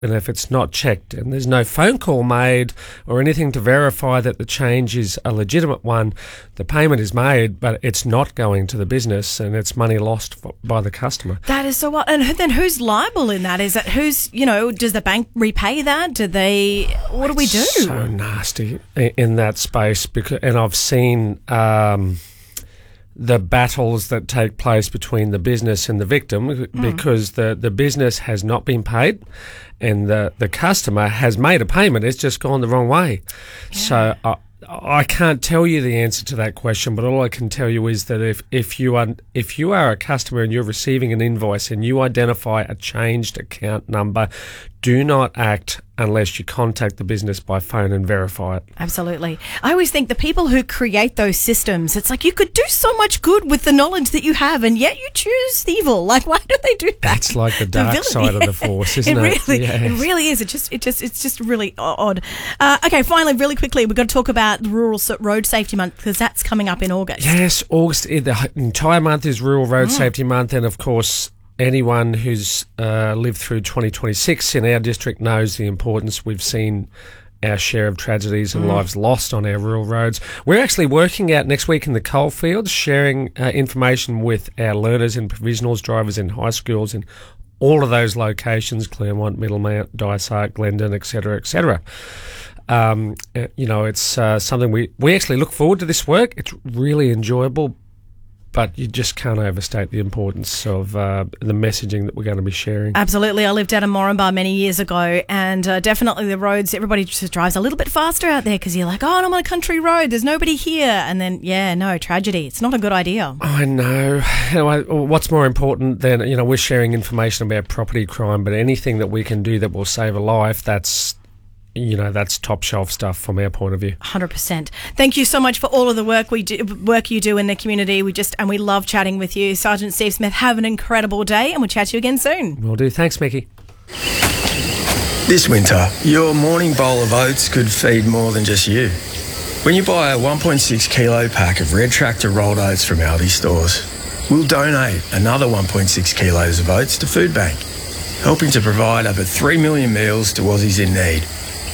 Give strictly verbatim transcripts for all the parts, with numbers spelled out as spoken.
And if it's not checked and there's no phone call made or anything to verify that the change is a legitimate one, the payment is made, but it's not going to the business and it's money lost for, by the customer. That is so what? And then who's liable in that? Is it who's, you know, does the bank repay that? Do they, what do we do? It's so nasty in that space, because, and I've seen um, the battles that take place between the business and the victim mm. because the, the business has not been paid and the, the customer has made a payment. It's just gone the wrong way. Yeah. So I, I can't tell you the answer to that question, but all I can tell you is that if, if you are if you are a customer and you're receiving an invoice and you identify a changed account number, do not act unless you contact the business by phone and verify it. Absolutely. I always think the people who create those systems, it's like you could do so much good with the knowledge that you have, and yet you choose evil. Like, why do they do that? That's like the dark the side of the force, isn't it? It really, yes. It really is. It just, it just, it's just really odd. Uh, okay, finally, really quickly, we've got to talk about Rural Road Safety Month, because that's coming up in August. Yes, August. The entire month is Rural Road mm. Safety Month, and of course, anyone who's uh, lived through twenty twenty-six in our district knows the importance. We've seen our share of tragedies and mm. lives lost on our rural roads. We're actually working out next week in the coalfields, sharing uh, information with our learners and provisionals, drivers in high schools in all of those locations, Claremont, Middlemount, Dysart, Glendon, et cetera, et cetera. Um, you know, it's uh, something we, we actually look forward to this work. It's really enjoyable, but you just can't overstate the importance of uh, the messaging that we're going to be sharing. Absolutely. I lived out in Moranbah many years ago, and uh, definitely the roads, everybody just drives a little bit faster out there because you're like, oh, I'm on a country road, there's nobody here. And then, yeah, no, tragedy. It's not a good idea. I know. You know, what's more important than, you know, we're sharing information about property crime, but anything that we can do that will save a life, that's, you know, that's top shelf stuff from our point of view. one hundred percent. Thank you so much for all of the work we do, work you do in the community. We just and we love chatting with you, Sergeant Steve Smith. Have an incredible day, and we'll chat to you again soon. Will do. Thanks, Mickey. This winter, your morning bowl of oats could feed more than just you. When you buy a one point six kilo pack of Red Tractor rolled oats from Aldi stores, we'll donate another one point six kilos of oats to Food Bank, helping to provide over three million meals to Aussies in need.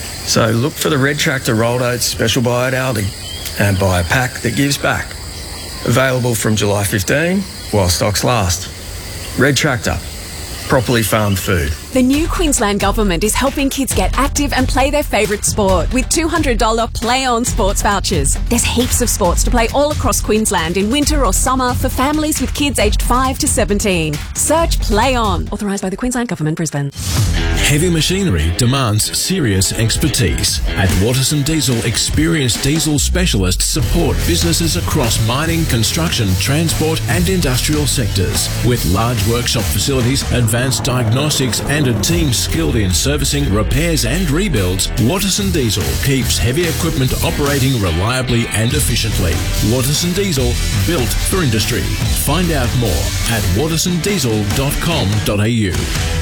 So look for the Red Tractor rolled oats special buy at Aldi and buy a pack that gives back. Available from July fifteenth while stocks last. Red Tractor. Properly farmed food. The new Queensland Government is helping kids get active and play their favourite sport with two hundred dollars Play On sports vouchers. There's heaps of sports to play all across Queensland in winter or summer for families with kids aged five to seventeen. Search Play On. Authorised by the Queensland Government, Brisbane. Heavy machinery demands serious expertise. At Watterson Diesel, experienced diesel specialists support businesses across mining, construction, transport and industrial sectors. With large workshop facilities, advanced diagnostics and a team skilled in servicing, repairs and rebuilds, Watterson Diesel keeps heavy equipment operating reliably and efficiently. Watterson Diesel, built for industry. Find out more at watterson diesel dot com dot a u.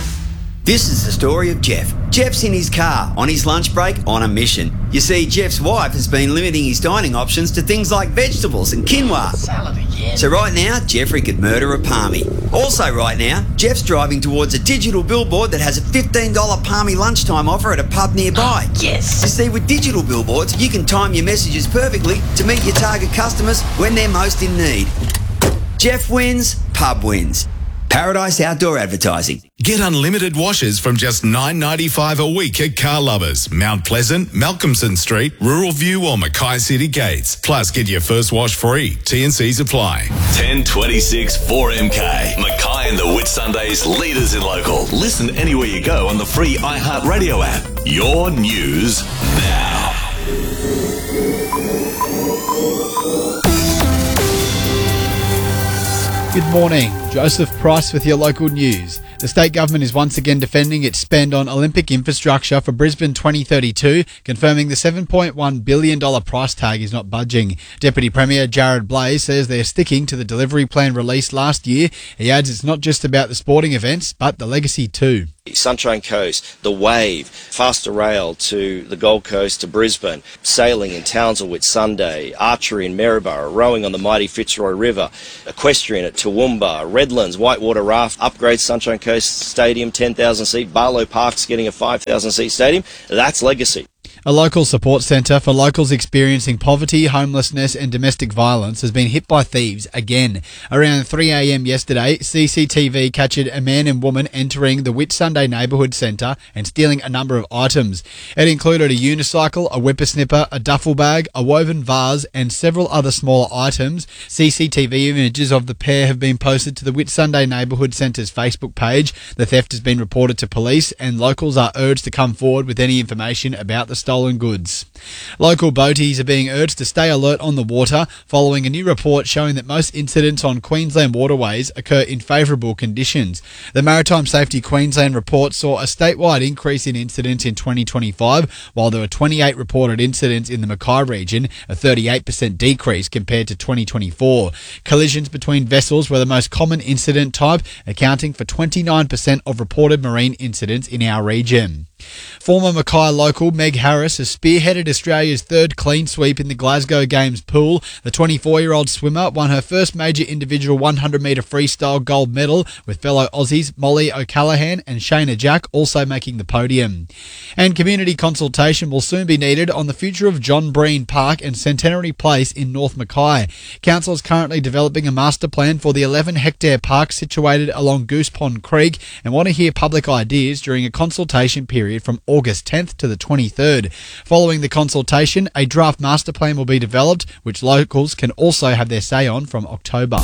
This is the story of Jeff. Jeff's in his car, on his lunch break, on a mission. You see, Jeff's wife has been limiting his dining options to things like vegetables and quinoa. Salad again. So right now, Jeffrey could murder a palmy. Also right now, Jeff's driving towards a digital billboard that has a fifteen dollars palmy lunchtime offer at a pub nearby. Oh, yes. You see, with digital billboards, you can time your messages perfectly to meet your target customers when they're most in need. Jeff wins, pub wins. Paradise Outdoor Advertising. Get unlimited washes from just nine dollars ninety-five a week at Car Lovers, Mount Pleasant, Malcolmson Street, Rural View or Mackay City Gates. Plus, get your first wash free. T and C's apply. ten twenty-six four M K. Mackay and the Whitsundays, leaders in local. Listen anywhere you go on the free iHeartRadio app. Your news now. Good morning. Joseph Price with your local news. The state government is once again defending its spend on Olympic infrastructure for Brisbane twenty thirty-two, confirming the seven point one billion dollars price tag is not budging. Deputy Premier Jared Blaze says they're sticking to the delivery plan released last year. He adds it's not just about the sporting events, but the legacy too. Sunshine Coast, the Wave, faster rail to the Gold Coast to Brisbane, sailing in Townsville Whitsunday, archery in Maryborough, rowing on the mighty Fitzroy River, equestrian at Toowoomba, Redlands, whitewater raft, upgrade Sunshine Coast Stadium, ten thousand seat, Barlow Park's getting a five thousand seat stadium. That's legacy. A local support centre for locals experiencing poverty, homelessness and domestic violence has been hit by thieves again. Around three a m yesterday, C C T V captured a man and woman entering the Whitsunday Neighbourhood Centre and stealing a number of items. It included a unicycle, a whippersnipper, a duffel bag, a woven vase and several other smaller items. C C T V images of the pair have been posted to the Whitsunday Neighbourhood Centre's Facebook page. The theft has been reported to police and locals are urged to come forward with any information about the stolen goods. Local boaties are being urged to stay alert on the water following a new report showing that most incidents on Queensland waterways occur in favourable conditions. The Maritime Safety Queensland report saw a statewide increase in incidents in twenty twenty-five, while there were twenty-eight reported incidents in the Mackay region, a thirty-eight percent decrease compared to twenty twenty-four. Collisions between vessels were the most common incident type, accounting for twenty-nine percent of reported marine incidents in our region. Former Mackay local Meg Harris has spearheaded Australia's third clean sweep in the Glasgow Games pool. The twenty-four-year-old swimmer won her first major individual one hundred metre freestyle gold medal, with fellow Aussies Molly O'Callaghan and Shayna Jack also making the podium. And community consultation will soon be needed on the future of John Breen Park and Centenary Place in North Mackay. Council is currently developing a master plan for the eleven hectare park situated along Goose Pond Creek and want to hear public ideas during a consultation period from August tenth to the twenty-third. Following the consultation, a draft master plan will be developed, which locals can also have their say on from October.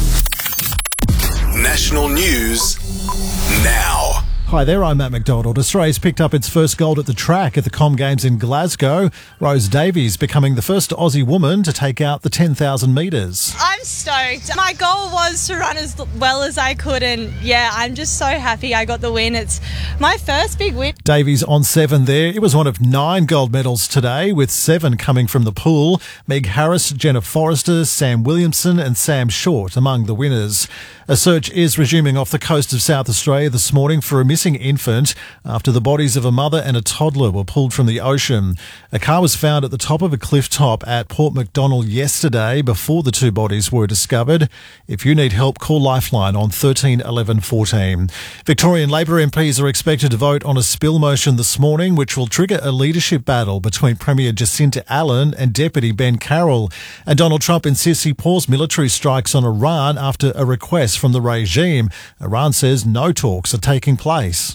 National news now. Hi there, I'm Matt McDonald. Australia's picked up its first gold at the track at the Com Games in Glasgow. Rose Davies becoming the first Aussie woman to take out the ten thousand metres. I'm stoked. My goal was to run as well as I could, and yeah, I'm just so happy I got the win. It's my first big win. Davies on seven there. It was one of nine gold medals today, with seven coming from the pool. Meg Harris, Jenna Forrester, Sam Williamson and Sam Short among the winners. A search is resuming off the coast of South Australia this morning for a missing infant after the bodies of a mother and a toddler were pulled from the ocean. A car was found at the top of a cliff top at Port Macdonald yesterday before the two bodies were discovered. If you need help, call Lifeline on thirteen eleven fourteen. Victorian Labor M Ps are expected to vote on a spill motion this morning, which will trigger a leadership battle between Premier Jacinta Allen and Deputy Ben Carroll. And Donald Trump insists he paused military strikes on Iran after a request from the regime. Iran says no talks are taking place.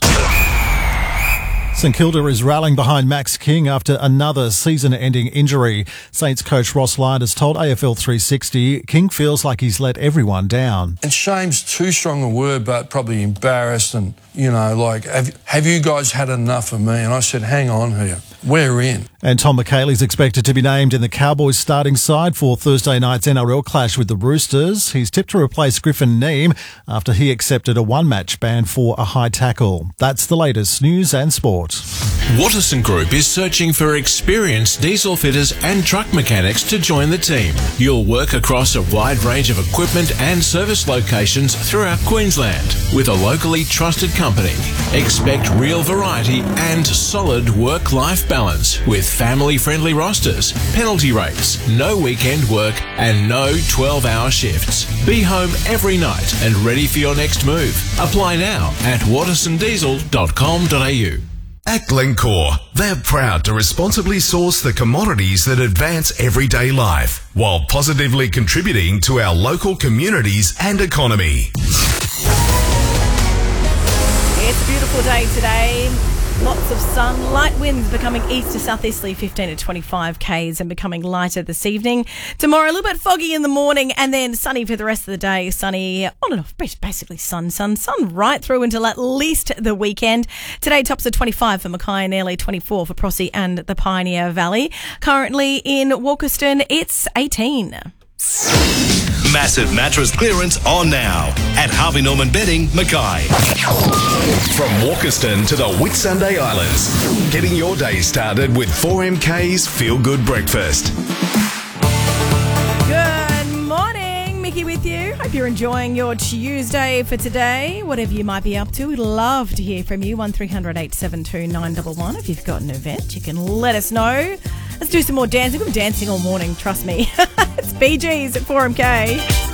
St Kilda is rallying behind Max King after another season-ending injury. Saints coach Ross Lyon has told A F L three sixty King feels like he's let everyone down. And shame's too strong a word, but probably embarrassed and, you know, like, have, have you guys had enough of me? And I said, hang on here, we're in. And Tom McHaley's expected to be named in the Cowboys starting side for Thursday night's N R L clash with the Roosters. He's tipped to replace Griffin Neame after he accepted a one-match ban for a high tackle. That's the latest news and sport. Watterson Group is searching for experienced diesel fitters and truck mechanics to join the team. You'll work across a wide range of equipment and service locations throughout Queensland with a locally trusted company. Expect real variety and solid work-life balance with family-friendly rosters, penalty rates, no weekend work and no twelve-hour shifts. Be home every night and ready for your next move. Apply now at watterson diesel dot com dot a u. At Glencore, they're proud to responsibly source the commodities that advance everyday life while positively contributing to our local communities and economy. It's a beautiful day today. Lots of sun, light winds becoming east to southeasterly fifteen to twenty-five kays and becoming lighter this evening. Tomorrow a little bit foggy in the morning and then sunny for the rest of the day. Sunny on and off, basically sun, sun, sun right through until at least the weekend. Today tops at twenty-five for Mackay, nearly twenty-four for Prossie and the Pioneer Valley. Currently in Walkerston it's eighteen. Massive mattress clearance on now at Harvey Norman Bedding, Mackay. From Walkerston to the Whitsunday Islands, getting your day started with four M K's Feel Good Breakfast. Good morning, Mickey with you. Hope you're enjoying your Tuesday for today. Whatever you might be up to, we'd love to hear from you. one three hundred eight seven two nine one one. If you've got an event, you can let us know. Let's do some more dancing. We've been dancing all morning, trust me. It's Bee Gees at four M K.